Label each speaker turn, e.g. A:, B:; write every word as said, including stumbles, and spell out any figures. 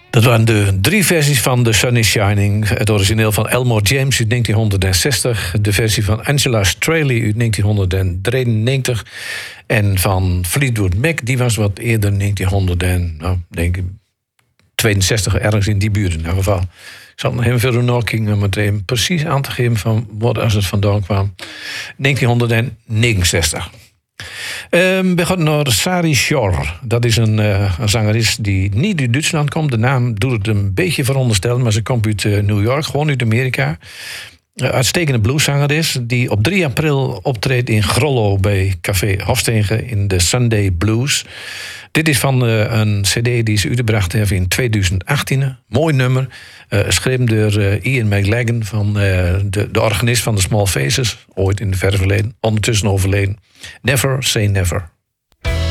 A: Dat waren de drie versies van The Sun is Shining. Het origineel van Elmore James uit negentienhonderdzestig. De versie van Angela Straley uit negentienhonderdnegenennegentig. En van Fleetwood Mac, die was wat eerder, negentienhonderd en, nou, denk ik, tweeënzestig, ergens in die buurt in ieder geval. Ik zal nog even verder nakijken om het even precies aan te geven van wat als het vandaan kwam. negentienhonderdnegenenzestig. Um, we gaan naar Sari Shore. Dat is een, uh, een zangeres die niet uit Duitsland komt. De naam doet het een beetje veronderstellen, maar ze komt uit uh, New York, gewoon uit Amerika. Uh, uitstekende blueszangeres die op drie april optreedt in Grollo bij Café Hofstegen in de Sunday Blues. Dit is van uh, een cd die ze uitgebracht heeft in tweeduizend achttien. Mooi nummer. Uh, geschreven door uh, Ian McLagan, van, uh, de, de organist van de Small Faces. Ooit in het verre verleden. Ondertussen overleden. Never Say Never.